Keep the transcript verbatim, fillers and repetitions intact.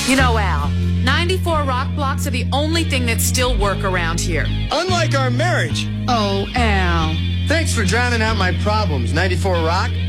You know, Al, ninety-four rock blocks are the only thing that still work around here. Unlike our marriage. Oh, Al. Thanks for drowning out my problems, ninety-four Rock.